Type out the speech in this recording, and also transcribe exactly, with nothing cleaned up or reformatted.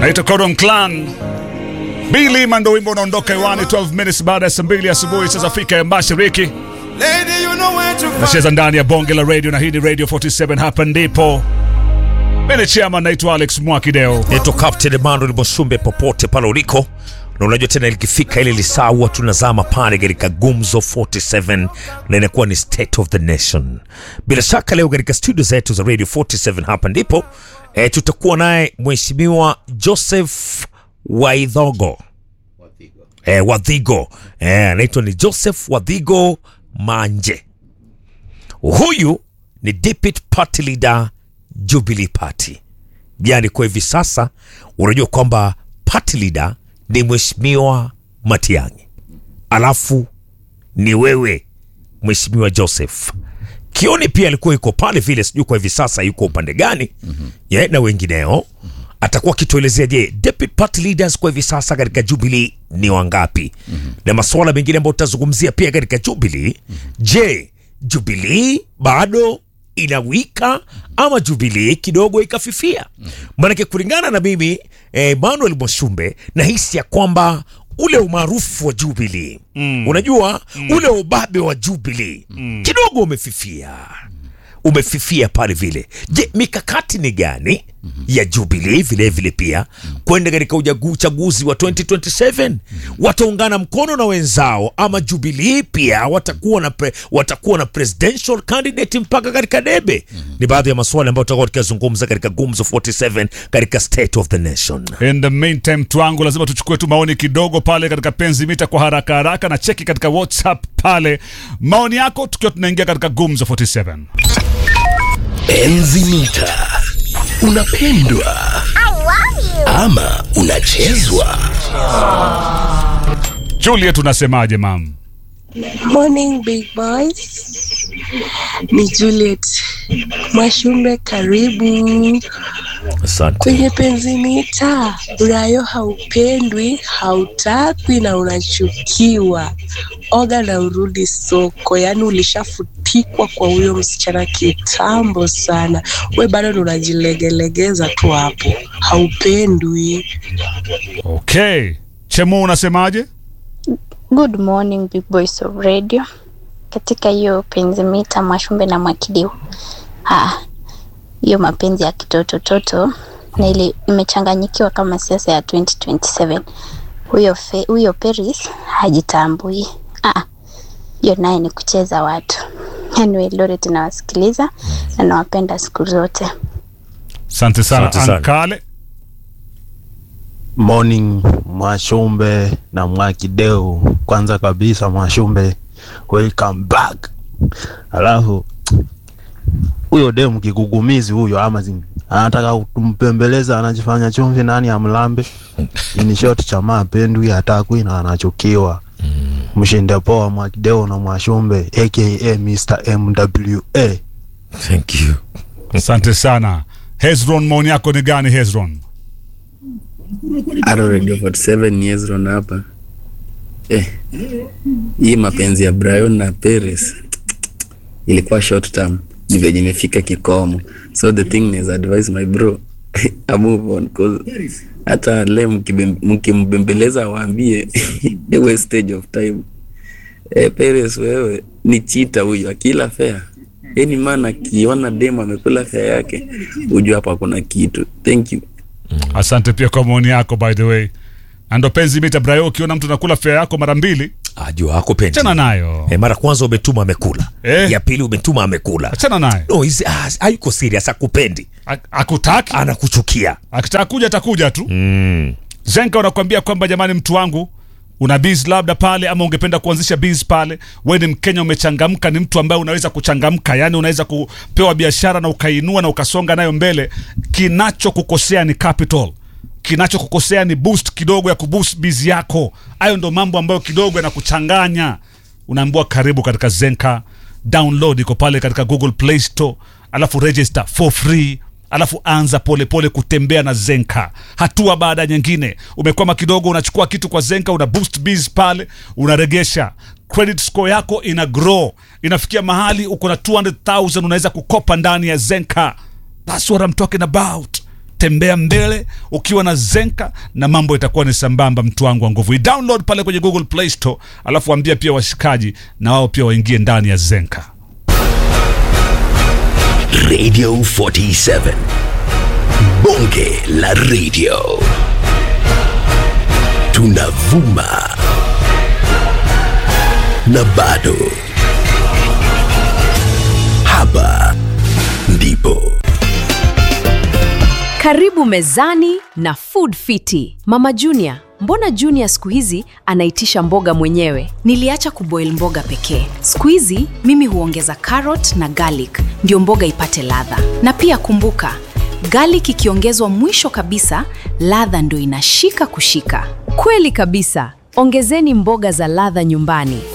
Naitwa Cordon Clan. Billy Mando, wimbo unaondoka hewani twelve minutes baada ya saa mbili asubuhi saa za Afrika ya Mashariki. Nacheza ndani ya bonge la radio na hii ni Radio forty-seven, hapa ndipo. Mimi chairman naitwa Alex Mwakideo. Naitwa Captain Emmanuel Moshumbe, popote pale uliko. Na unajua tena ikifika ile lisaa huwa tunazama pale katika Gumzo forty-seven na inakuwa ni State of the Nation. Bila shaka leo katika studio zetu za Radio forty-seven hapa ndipo e, tutakuwa naye Mheshimiwa Joseph Waithogo. Wathigo. Eh, Wathigo. Eh, anaitwa ni Joseph Wathigo Manje. Huyu ni Deputy Party Leader Jubilee Party. Yani kwa hivi sasa unajua kwamba Party Leader ni Mheshimiwa Matiang'i. Alafu ni wewe Mheshimiwa Joseph. Kioni pia alikuwa yuko pale vile, sijui kwa hivi sasa yuko upande gani. Mm-hmm. Yeah, na wengineo. Mm-hmm. Atakuwa kituelezea je, Deputy Party Leaders kwa hivi sasa katika Jubilee ni wangapi? Mm-hmm. Na masuala mengine ambayo tutazungumzia pia katika Jubilee. Mm-hmm. Je, Jubilee bado inawika ama Jubilee kidogo ikafifia? Mm-hmm. Maana kulingana na mimi eh, Manuel Moshumbe nahisi ya kwamba ule umaarufu wa Jubilee, mm. unajua mm. ule ubabe wa Jubilee mm. kidogo umefifia. Umefifia pale vile. Je, mikakati ni gani mm-hmm. ya Jubilee vile vile pia mm-hmm. kwenda katika uchaguzi wa twenty twenty-seven? Mm-hmm. Wataungana mkono na wenzao ama Jubilee pia watakuwa na pre, watakuwa na presidential candidate mpaka katika debe? Mm-hmm. Ni baadhi ya maswali ambayo tutakuwa tukizungumza katika Gumzo forty-seven katika State of the Nation. In the meantime, tuangu lazima tuchukue tu maoni kidogo pale katika penzi mita kwa haraka haraka, na cheki katika WhatsApp pale maoni yako tukiwa tunaingia katika Gumzo forty-seven. Penzi mita, unapendwa ama unachezwa? Juliet, unasemaje mam? Morning big boys. Ni Juliet Mwashumbe, karibu. Asante. Kwenye penzi mita, Brayo haupendwi, hautakwi na unachukiwa. Oga na urudi soko, yani ulishafutikwa kwa huyo msichana kitambo sana. We bado unajilegelegeza tu hapo, haupendwi. Okay. Chemo, unasemaje? Good morning big boys of radio. Katika hiyo penzi mita Mwashumbe na Mwakideu. Ah, hiyo mapenzi ya kitoto toto na ile imechanganyikiwa kama siasa ya twenty twenty-seven. Huyo fe, huyo Paris hajitambui. Ah, hiyo naye ni kucheza watu. Anyway, Lore tunawasikiliza na nawapenda siku zote. Asante sana Ankale. Morning Mwashumbe na Mwakideu. Kwanza kabisa Mwashumbe, welcome back. Alafu huyo demu kigugumizi huyo Amazon anataka kumpembeleza, anajifanya chumvi nani amlambe. Ni short cha mapendwi hatakwi na anachukiwa. Mshinde poa Mwakideu na Mwashumbe aka Mister M W A. Thank you. Asante sana. Hezron, maoni yako ni gani Hezron? Aro Radio forty-seven ni Hezron hapa. Eh, hii mapenzi ya Brian na Paris ilikuwa short term, ni vile imefika kikomo. So the thing is, advise my bro I move on, cause hata leo mkimbembeleza waambie wastage of time. Eh, Paris wewe ni cheater huyo, akila fair. Yaani maana kiona demo amekula fair yake, unajua hapa kuna kitu. Thank you. Asante pia kwa maoni yako by the way. Ando penzi mita Brayo, ukiona mtu nakula fare yako mara mbili, ajua hako penzi. Achana nayo. Eh, mara kwanza umetuma amekula. Eh. Ya pili umetuma amekula. Achana nayo. No, hizi ah, hayuko serious, akupendi. Akutaki, anakuchukia. Akitaka kuja atakuja tu. Mm. Zenka unakuambia kwamba jamani, mtu wangu una biz labda pale ama ungependa kuanzisha biz pale, wewe ni Mkenya umechangamka, ni mtu ambaye unaweza kuchangamka, yani unaweza kupewa biashara na ukainua na ukasonga nayo mbele. Kinacho kukosea ni capital. Kinacho kukosea ni boost kidogo ya kuboost biz yako. Hayo ndo mambo ambayo kidogo yanakuchanganya. Unaambiwa karibu katika Zenka, download iko pale katika Google Play Store, alafu register for free. Alafu anza pole pole kutembea na Zenka. Hatua baada nyingine. Umekwama kidogo, unachukua kitu kwa Zenka, una boost biz pale, unaregesha. Credit score yako ina grow. Inafikia mahali uko na two hundred thousand unaweza kukopa ndani ya Zenka. That's what I'm talking about. tembea mbele ukiwa na Zenka na mambo itakuwa ni sambamba, mtu wangu wa nguvu. I-download pale kwenye Google Play Store, alafu ambia pia washikaji na wao pia waingie ndani ya Zenka. Radio forty-seven, bonge la radio, tunavuma na bado hapa ndipo. Karibu mezani na Food Fiti. Mama Junior, mbona Junior siku hizi anaitisha mboga mwenyewe? Niliacha kuboil mboga pekee. Siku hizi mimi huongeza carrot na garlic ndio mboga ipate ladha. Na pia kumbuka, garlic ikiongezwa mwisho kabisa, ladha ndio inashika kushika. Kweli kabisa. Ongezeni mboga za ladha nyumbani.